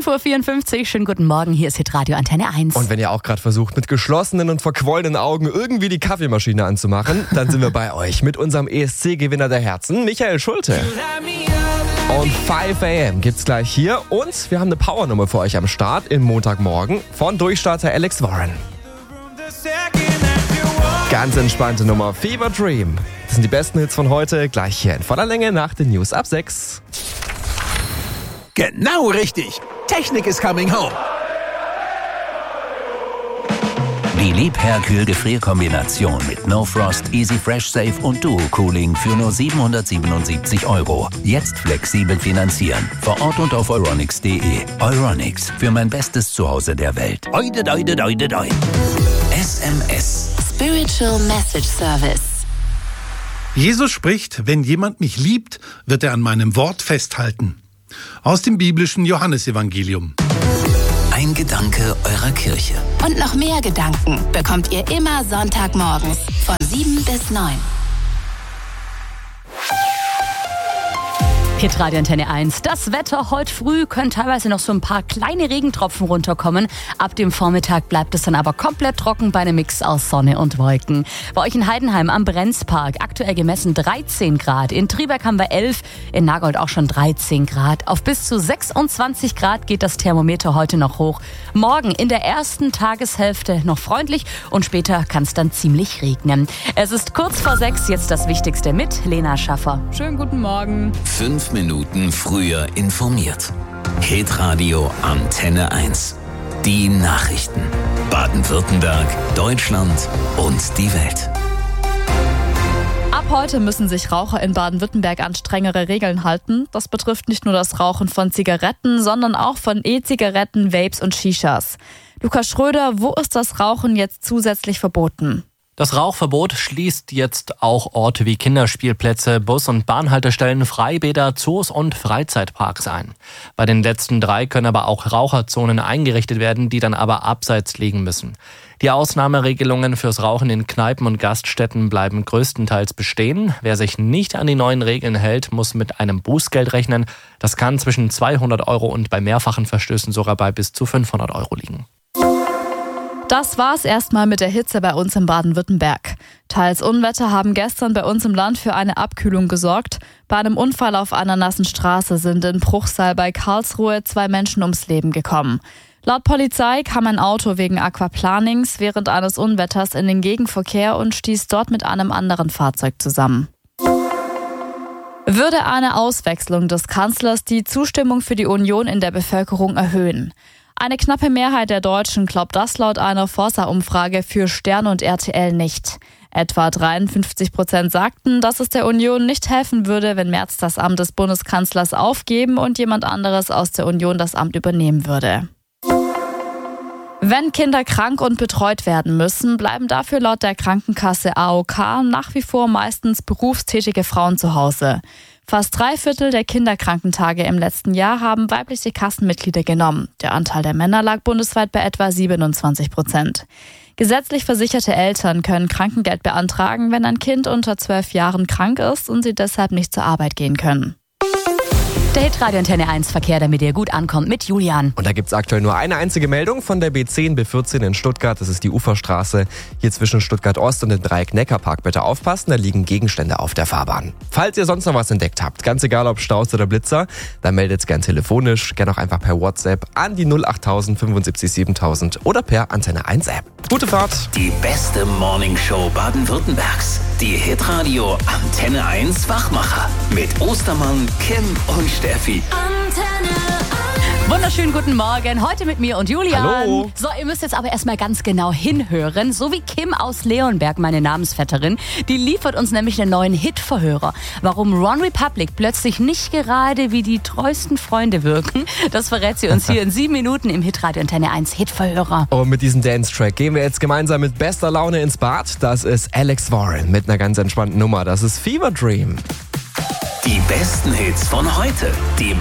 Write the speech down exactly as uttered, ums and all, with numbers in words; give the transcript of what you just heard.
Uhr vierundfünfzig, schönen guten Morgen, hier ist Hitradio Antenne eins. Und wenn ihr auch gerade versucht, mit geschlossenen und verquollenen Augen irgendwie die Kaffeemaschine anzumachen, dann sind wir bei euch mit unserem E S C-Gewinner der Herzen, Michael Schulte. Und fünf a m gibt's gleich hier und wir haben eine Powernummer für euch am Start im Montagmorgen von Durchstarter Alex Warren. Ganz entspannte Nummer, Fever Dream. Das sind die besten Hits von heute, gleich hier in voller Länge nach den News ab sechs. Genau richtig. Technik is coming home. Die Liebherr-Kühl-Gefrierkombination mit No Frost, Easy Fresh Safe und Duo Cooling für nur siebenhundertsiebenundsiebzig Euro. Jetzt flexibel finanzieren. Vor Ort und auf euronics punkt de. Euronics, für mein bestes Zuhause der Welt. Oide, oide, oide, oide. S M S. Spiritual Message Service. Jesus spricht, wenn jemand mich liebt, wird er an meinem Wort festhalten. Aus dem biblischen Johannesevangelium. Ein Gedanke eurer Kirche. Und noch mehr Gedanken bekommt ihr immer Sonntagmorgens von sieben bis neun. Hitradio Antenne eins. Das Wetter heute früh können teilweise noch so ein paar kleine Regentropfen runterkommen. Ab dem Vormittag bleibt es dann aber komplett trocken bei einem Mix aus Sonne und Wolken. Bei euch in Heidenheim am Brenzpark aktuell gemessen dreizehn Grad. In Triberg haben wir elf, in Nagold auch schon dreizehn Grad. Auf bis zu sechsundzwanzig Grad geht das Thermometer heute noch hoch. Morgen in der ersten Tageshälfte noch freundlich und später kann es dann ziemlich regnen. Es ist kurz vor sechs, jetzt das Wichtigste mit Lena Schaffer. Schönen guten Morgen. Fünf Minuten früher informiert. Hitradio Antenne eins. Die Nachrichten. Baden-Württemberg, Deutschland und die Welt. Ab heute müssen sich Raucher in Baden-Württemberg an strengere Regeln halten. Das betrifft nicht nur das Rauchen von Zigaretten, sondern auch von E-Zigaretten, Vapes und Shishas. Lukas Schröder, wo ist das Rauchen jetzt zusätzlich verboten? Das Rauchverbot schließt jetzt auch Orte wie Kinderspielplätze, Bus- und Bahnhaltestellen, Freibäder, Zoos und Freizeitparks ein. Bei den letzten drei können aber auch Raucherzonen eingerichtet werden, die dann aber abseits liegen müssen. Die Ausnahmeregelungen fürs Rauchen in Kneipen und Gaststätten bleiben größtenteils bestehen. Wer sich nicht an die neuen Regeln hält, muss mit einem Bußgeld rechnen. Das kann zwischen zweihundert Euro und bei mehrfachen Verstößen sogar bei bis zu fünfhundert Euro liegen. Das war's erstmal mit der Hitze bei uns in Baden-Württemberg. Teils Unwetter haben gestern bei uns im Land für eine Abkühlung gesorgt. Bei einem Unfall auf einer nassen Straße sind in Bruchsal bei Karlsruhe zwei Menschen ums Leben gekommen. Laut Polizei kam ein Auto wegen Aquaplanings während eines Unwetters in den Gegenverkehr und stieß dort mit einem anderen Fahrzeug zusammen. Würde eine Auswechslung des Kanzlers die Zustimmung für die Union in der Bevölkerung erhöhen? Eine knappe Mehrheit der Deutschen glaubt das laut einer Forsa-Umfrage für Stern und R T L nicht. Etwa dreiundfünfzig Prozent sagten, dass es der Union nicht helfen würde, wenn Merz das Amt des Bundeskanzlers aufgeben und jemand anderes aus der Union das Amt übernehmen würde. Wenn Kinder krank und betreut werden müssen, bleiben dafür laut der Krankenkasse A O K nach wie vor meistens berufstätige Frauen zu Hause. Fast drei Viertel der Kinderkrankentage im letzten Jahr haben weibliche Kassenmitglieder genommen. Der Anteil der Männer lag bundesweit bei etwa siebenundzwanzig Prozent. Gesetzlich versicherte Eltern können Krankengeld beantragen, wenn ein Kind unter zwölf Jahren krank ist und sie deshalb nicht zur Arbeit gehen können. Der Hitradio Antenne eins Verkehr, damit ihr gut ankommt, mit Julian. Und da gibt's aktuell nur eine einzige Meldung von der B zehn B vierzehn in Stuttgart. Das ist die Uferstraße. Hier zwischen Stuttgart Ost und dem Dreieck Neckarpark. Bitte aufpassen, da liegen Gegenstände auf der Fahrbahn. Falls ihr sonst noch was entdeckt habt, ganz egal ob Staus oder Blitzer, dann meldet es gern telefonisch, gern auch einfach per WhatsApp an die null acht null null fünfundsiebzig siebentausend oder per Antenne eins App. Gute Fahrt! Die beste Morningshow Baden-Württembergs. Die Hitradio Antenne eins Wachmacher. Mit Ostermann, Kim und Steffi. Antenne eins. Wunderschönen guten Morgen, heute mit mir und Julian. Hallo. So, ihr müsst jetzt aber erstmal ganz genau hinhören, so wie Kim aus Leonberg, meine Namensvetterin. Die liefert uns nämlich einen neuen Hit-Verhörer. Warum One Republic plötzlich nicht gerade wie die treuesten Freunde wirken, das verrät sie uns hier in sieben Minuten im Hitradio Antenne eins Hit-Verhörer. Und mit diesem Dance-Track gehen wir jetzt gemeinsam mit bester Laune ins Bad. Das ist Alex Warren mit einer ganz entspannten Nummer. Das ist Fever Dream. Die besten Hits von heute. Die